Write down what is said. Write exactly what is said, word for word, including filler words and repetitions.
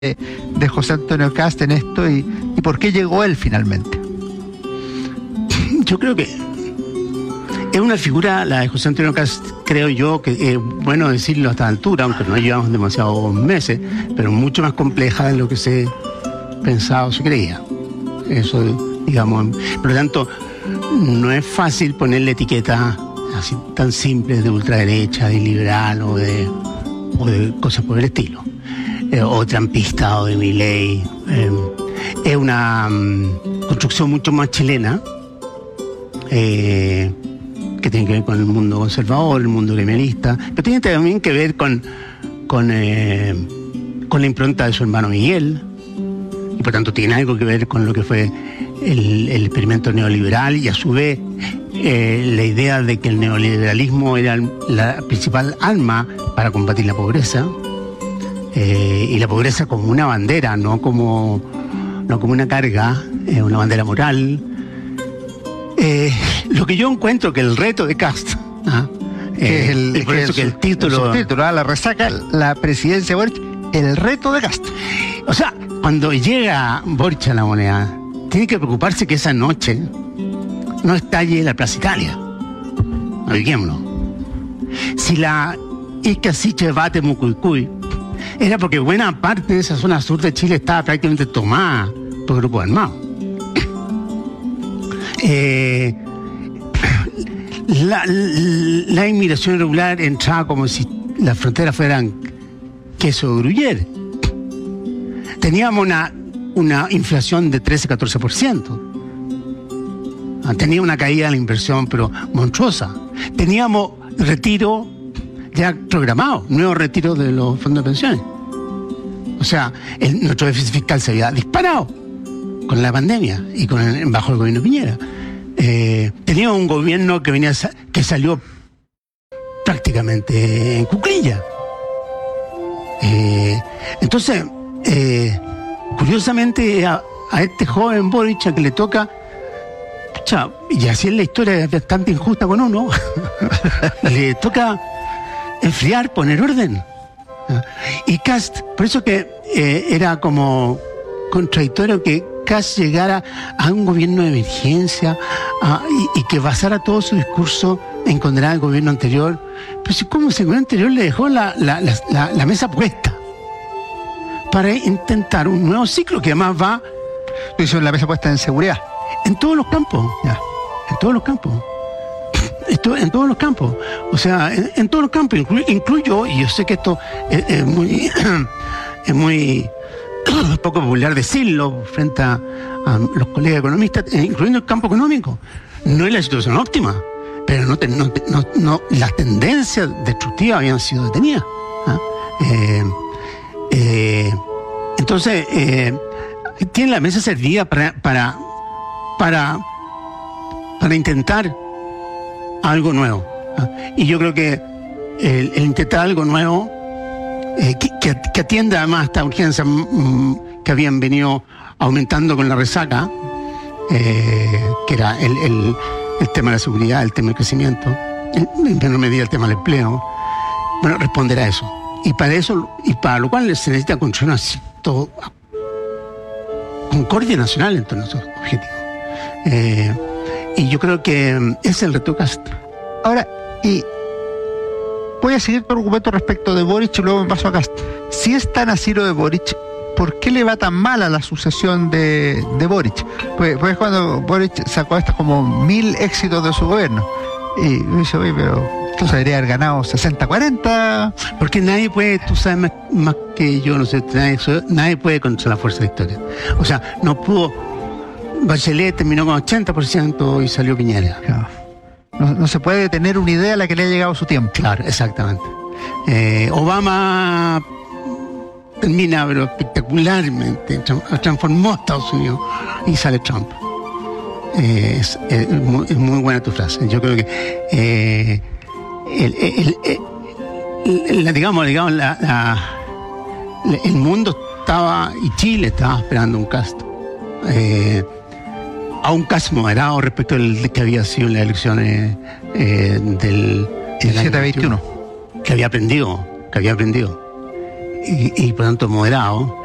de, de José Antonio Kast en esto y, y por qué llegó él finalmente? Yo creo que es una figura, la de José Antonio Kast, creo yo, que es bueno decirlo a esta altura, aunque no llevamos demasiados meses, pero mucho más compleja de lo que se pensaba o se creía. Eso, digamos, por lo tanto, no es fácil ponerle etiqueta así tan simple de ultraderecha, de liberal o de, o de cosas por el estilo. Eh, o trampista o de Milei. Eh, es una um, construcción mucho más chilena, eh, que tiene que ver con el mundo conservador, el mundo gremialista, pero tiene también que ver con, con, eh, con la impronta de su hermano Miguel, y por tanto tiene algo que ver con lo que fue el, el experimento neoliberal, y a su vez eh, la idea de que el neoliberalismo era la principal arma para combatir la pobreza, eh, y la pobreza como una bandera, no como, no como una carga, eh, una bandera moral. Eh, lo que yo encuentro que el reto de Kast, ¿ah? que es el, eh, por que eso el, que el título, el título ¿ah? La resaca, la presidencia de Boric, el reto de Kast. O sea, cuando llega Boric a La Moneda, tiene que preocuparse que esa noche no estalle la Plaza Italia. Ubiquémoslo. Si la Icasiche bate Mucuicuy, era porque buena parte de esa zona sur de Chile estaba prácticamente tomada por grupos armados. Eh, la, la, la inmigración irregular entraba como si las fronteras fueran queso gruyere. Teníamos una, una inflación de trece a catorce por ciento. Tenía una caída de la inversión, pero monstruosa. Teníamos retiro ya programado, nuevo retiro de los fondos de pensiones. O sea, el, nuestro déficit fiscal se había disparado con la pandemia y con el, bajo el gobierno Piñera. Eh, teníamos un gobierno que venía que salió prácticamente en cuclilla. Eh, entonces, eh, curiosamente, a, a este joven Boric a que le toca, pucha, y así es la historia, es bastante injusta con uno, le toca enfriar, poner orden. Y Kast, por eso que eh, era como contradictorio que Kast llegara a un gobierno de emergencia a, y, y que basara todo su discurso en condenar al gobierno anterior. Pero si como si el gobierno anterior le dejó la, la, la, la, la mesa puesta para intentar un nuevo ciclo que además va... Lo hizo la mesa puesta en seguridad. En todos los campos, ya, en todos los campos. Esto, en todos los campos, o sea, en, en todos los campos, inclu, incluyo, y yo sé que esto es, es muy es muy poco popular decirlo frente a, a los colegas economistas, incluyendo el campo económico. No es la situación óptima, pero no, te, no, no, no las tendencias destructivas habían sido detenidas. ¿Ah? Eh, eh, entonces, eh, tiene la mesa servida para, para, para, para intentar algo nuevo. ¿Ah? Y yo creo que el, el intentar algo nuevo eh, que, que, que atienda además a esta urgencia mm, que habían venido aumentando con la resaca, eh, que era el, el, el tema de la seguridad, el tema del crecimiento, en menor medida el tema del empleo, bueno, responder a eso. Y para eso, y para lo cual se necesita construir una concordia nacional en torno a esos objetivos. Eh, Y yo creo que es el reto Kast. Ahora, y voy a seguir tu argumento respecto de Boric y luego me paso a Kast. Si es tan así lo de Boric, ¿por qué le va tan mal a la sucesión de, de Boric? Pues, pues cuando Boric sacó estas como mil éxitos de su gobierno. Y me dice, oye, pero tú deberías haber ganado sesenta cuarenta. Porque nadie puede, tú sabes más, más que yo, no sé, nadie, nadie puede contra la fuerza de la historia. O sea, no pudo... Bachelet terminó con ochenta por ciento y salió Piñera. Claro. No, no se puede tener una idea a la que le ha llegado su tiempo. Claro, exactamente. Eh, Obama termina, pero espectacularmente, transformó a Estados Unidos y sale Trump. Eh, es, es, muy, es muy buena tu frase. Yo creo que eh, el, el, el, el, la, digamos, digamos la, la, el mundo estaba, y Chile estaba esperando un Kast. Eh, a un Kast moderado respecto al que había sido en las elecciones eh, del diecisiete a veintiuno, que había aprendido, que había aprendido y, y por tanto moderado,